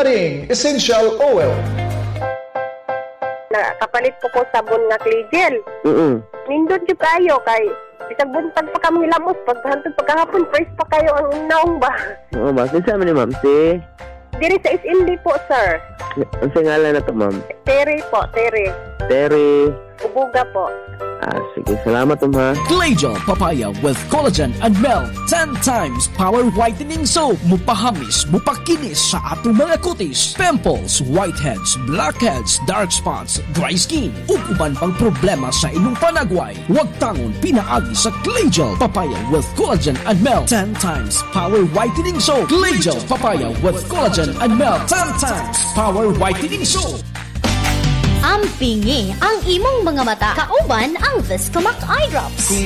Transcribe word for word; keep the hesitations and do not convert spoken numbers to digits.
Haring Essential Oil. Nakapalit po ko sabon nga Claygel. Mm-mm. Nindot yung kayo kay bisag buntag pa kami lamos paghantod pagkahapon first pa kayo ang naong ba. Oo ba? Kinsa man ni ma'am? Si... Diri sa S M D po, sir. Ang singalan na to, ma'am? Terry po, Terry. Terry... Ubuga po. Ah, sige. Salamat, ma'am, ha? Claygel Papaya with collagen and milk. ten times power whitening soap. Mupahamis, mupakinis sa atong mga kutis. Pimples, whiteheads, blackheads, dark spots, dry skin. Ug uban pang problema sa inyong panagway. Huwag tangon pinaagi sa Claygel Papaya with collagen and milk. ten times power whitening soap. Claygel Papaya with collagen and milk. ten times power whitening soap. Ampingi ang imong mga mata. Kauban ang Viscomac Eye Drops.